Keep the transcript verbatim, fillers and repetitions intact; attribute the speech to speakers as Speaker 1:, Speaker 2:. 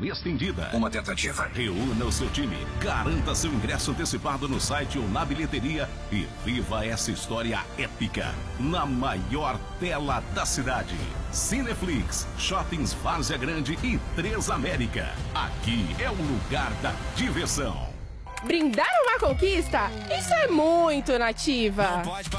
Speaker 1: estendida.
Speaker 2: Uma tentativa.
Speaker 1: Reúna o seu time, garanta seu ingresso antecipado no site ou na bilheteria e viva essa história épica na maior tela da cidade. Cineflix, Shoppings Várzea Grande e Três América. Aqui é o lugar da diversão.
Speaker 3: Brindar uma conquista? Isso é muito nativa.
Speaker 4: Não pode